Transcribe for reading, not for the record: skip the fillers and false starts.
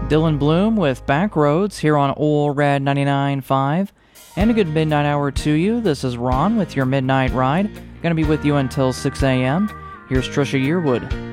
Dylan Bloom with Backroads here on Ole Red 99.5. And a good midnight hour to you. This is Ron with your Midnight Ride. Gonna be with you until 6 a.m. Here's Trisha Yearwood.